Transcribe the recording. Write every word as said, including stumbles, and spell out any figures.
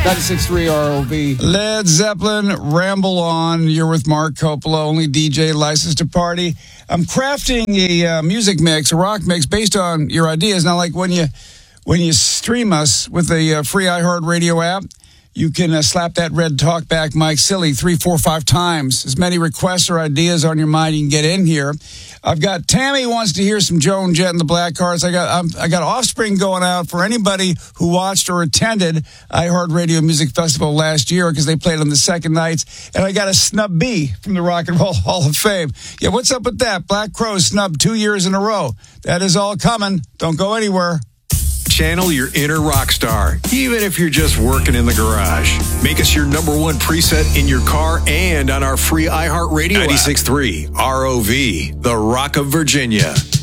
ninety-six point three R O V. Led Zeppelin, Ramble On. You're with Mark Coppola, only D J licensed to party. I'm crafting a uh, music mix, a rock mix, based on your ideas. Now, like when you when you stream us with the uh, free iHeartRadio app, you can uh, slap that red talkback mic silly three, four, five times. As many requests or ideas on your mind, you can get in here. I've got Tammy wants to hear some Joan Jett and the Blackhearts. I got um, I got Offspring going out for anybody who watched or attended iHeartRadio Music Festival last year because they played on the second nights. And I got a snub B from the Rock and Roll Hall of Fame. Yeah, what's up with that? Black Crowes snubbed two years in a row. That is all coming. Don't go anywhere. Channel your inner rock star, even if you're just working in the garage. Make us your number one preset in your car and on our free iHeartRadio ninety-six point three R O V, the Rock of Virginia.